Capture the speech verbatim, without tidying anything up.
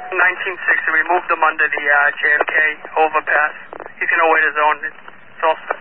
nineteen sixty, we moved him under the uh, J F K overpass. He's going to wait his own. It's all set.